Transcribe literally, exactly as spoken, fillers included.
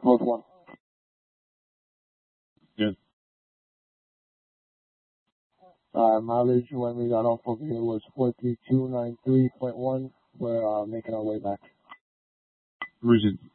Both one. Good. Uh, mileage when we got off over here was forty-two ninety-three point one. We're uh, making our way back. Rigid.